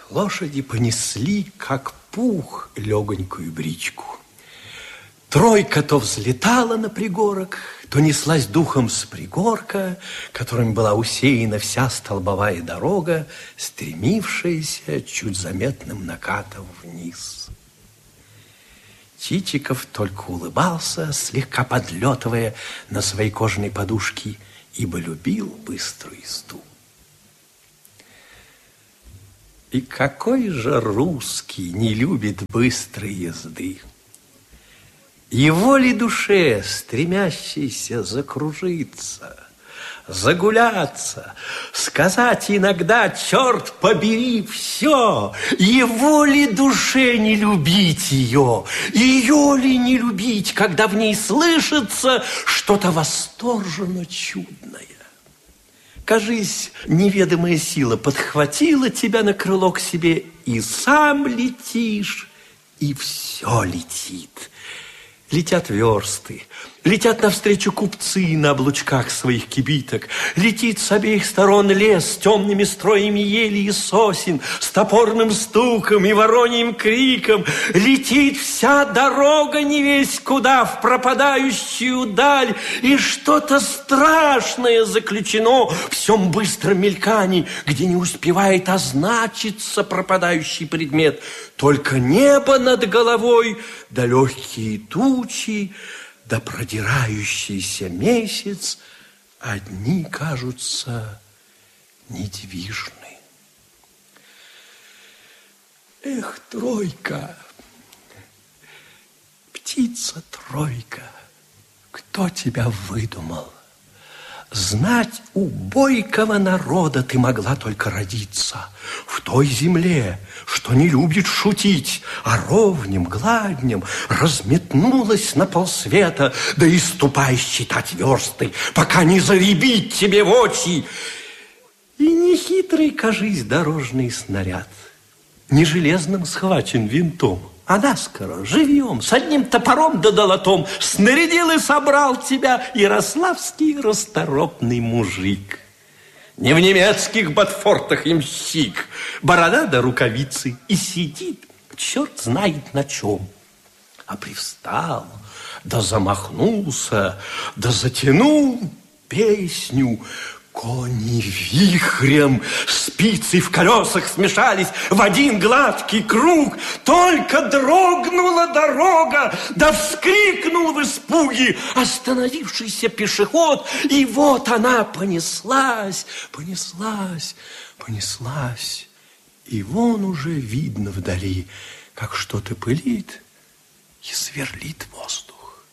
Лошади понесли, как пух, легонькую бричку. Тройка то взлетала на пригорок, то неслась духом с пригорка, которым была усеяна вся столбовая дорога, стремившаяся чуть заметным накатом вниз. Чичиков только улыбался, слегка подлетывая на своей кожаной подушке, ибо любил быструю езду. И какой же русский не любит быстрой езды? Его ли душе, стремящейся закружиться, загуляться, сказать иногда, черт побери, все, его ли душе не любить ее ли не любить, когда в ней слышится что-то восторженно чудное? Кажись, неведомая сила подхватила тебя на крыло к себе, и сам летишь, и все летит. Летят версты, летят навстречу купцы на облучках своих кибиток, летит с обеих сторон лес с темными строями ели и сосен, с топорным стуком и вороньим криком, летит вся дорога невесть куда в пропадающую даль, и что-то страшное заключено в всем быстром мелькании, где не успевает означиться пропадающий предмет. Только небо над головой, да легкие тучи, да продирающийся месяц одни кажутся недвижны. Эх, тройка, птица тройка, кто тебя выдумал? Знать у бойкого народа ты могла только родиться, в той земле, что не любит шутить, а ровнем, гладнем разметнулась на полсвета, да и ступай считать версты, пока не заребит тебе в очи. И не хитрый, кажись, дорожный снаряд, не железным схвачен винтом, а наскоро, живьем, с одним топором да долотом снарядил и собрал тебя ярославский расторопный мужик. Не в немецких ботфортах ямщик, борода да рукавицы, и сидит, черт знает на чем. А привстал, да замахнулся, да затянул песню. Кони вихрем, спицы в колесах смешались в один гладкий круг. Только дрогнула дорога, да вскрикнул в испуге остановившийся пешеход. И вот она понеслась, понеслась, понеслась. И вон уже видно вдали, как что-то пылит и сверлит воздух.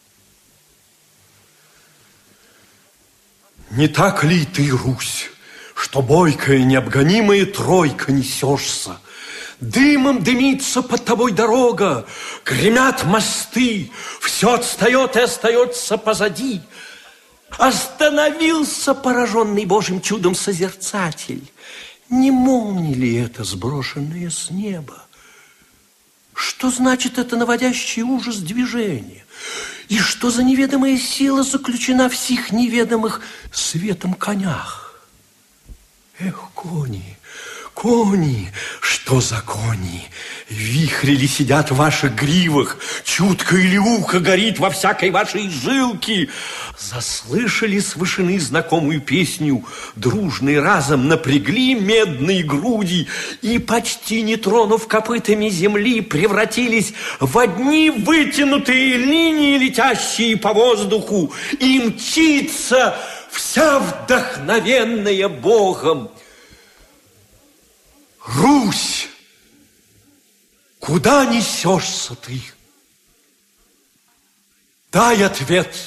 Не так ли ты, Русь, что бойкая, необгонимая тройка несешься? Дымом дымится под тобой дорога, гремят мосты, все отстает и остается позади. Остановился пораженный Божьим чудом созерцатель. Не молния ли это, сброшенное с неба? Что значит это наводящий ужас движение? И что за неведомая сила заключена в сих неведомых светом конях? Эх, кони, кони, что за кони? Вихри ли сидят в ваших гривах? Чутко или ухо горит во всякой вашей жилке? Заслышали с вышины знакомую песню, дружный разом напрягли медные груди и, почти не тронув копытами земли, превратились в одни вытянутые линии, летящие по воздуху, и мчится вся вдохновенная Богом. Русь, куда несешься ты? Дай ответ.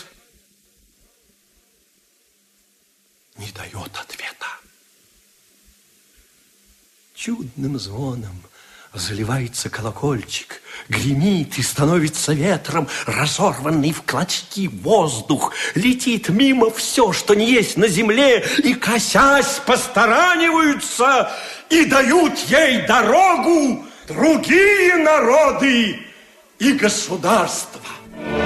Не дает ответа. Чудным звоном заливается колокольчик, гремит и становится ветром, разорванный в клочки воздух. Летит мимо все, что не есть на земле, и, косясь, постораниваются, и дают ей дорогу другие народы и государства.